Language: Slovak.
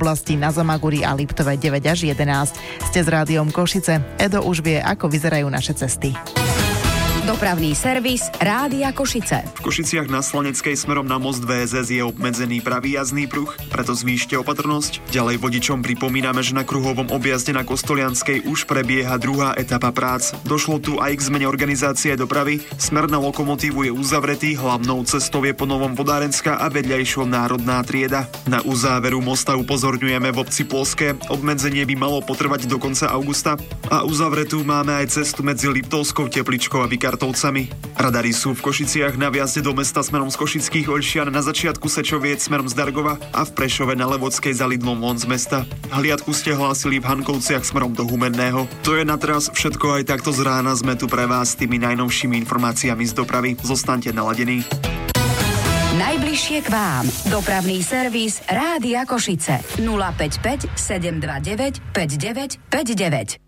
oblasti na Zamaguri a Liptove 9 až 11. Ste s Rádiom Košice. Edo už vie, ako vyzerajú naše cesty. Dopravný servis Rádia Košice. V Košiciach na Slaneckej smerom na most VSS je obmedzený pravý jazdný pruh, preto zvýšte opatrnosť. Ďalej vodičom pripomíname, že na kruhovom objazde na Kostolianskej už prebieha druhá etapa prác. Došlo tu aj k zmene organizácie dopravy. Smer na lokomotívu je uzavretý, hlavnou cestou je ponovom Vodárenská a vedľajšou Národná trieda. Na uzáveru mosta upozorňujeme v obci Ploské. Obmedzenie by malo potrvať do konca augusta. A uzavretú máme aj cestu medzi Liptovskou Tepličkou a Kartovcami. Radary sú v Košiciach na vjazde do mesta smerom z Košických Oľšian, na začiatku Sečoviec smerom z Dargova a v Prešove na Levodskej za Lidlom von z mesta. Hliadku ste hlásili v Hankovciach smerom do Humenného. To je na teraz všetko, aj takto z rána sme tu pre vás s tými najnovšími informáciami z dopravy. Zostaňte naladení. Najbližšie k vám. Dopravný servis Rádia Košice 055 729 5959.